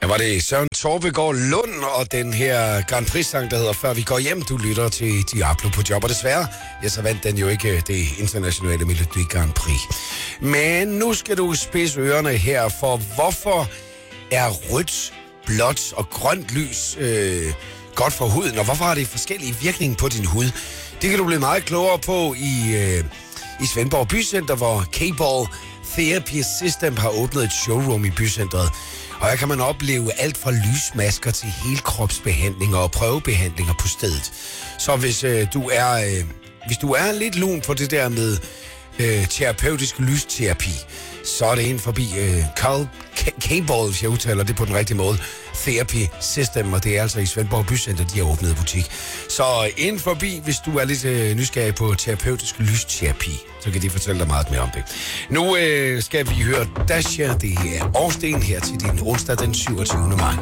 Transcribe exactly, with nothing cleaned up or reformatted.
Ja, var det Søren Torbegaard Lund og den her Grand Prix-sang, der hedder Før vi går hjem. Du lytter til Diablo på job, og desværre, ja, så vandt den jo ikke det internationale Melodi Grand Prix. Men nu skal du spidse ørerne her, for hvorfor er rødt, blåt og grønt lys øh, godt for huden, og hvorfor har det forskellige virkning på din hud? Det kan du blive meget klogere på i, øh, i Svendborg Bycenter, hvor K-Ball Therapy System har åbnet et showroom i bycentret. Og her kan man opleve alt fra lysmasker til helkropsbehandlinger og prøvebehandlinger på stedet. Så hvis øh, du er øh, hvis du er lidt lun på det der med øh, terapeutisk lysterapi, så er det ind forbi øh, Carl K-Ball, hvis jeg udtaler det på den rigtige måde, Therapy System, og det er altså i Svendborg Bycenter, de har åbnet butik. Så ind forbi, hvis du er lidt øh, nysgerrig på terapeutisk lysterapi, så kan de fortælle dig meget mere om det. Nu øh, skal vi høre Dasha, det er Årsten her til din onsdag den syvogtyvende maj.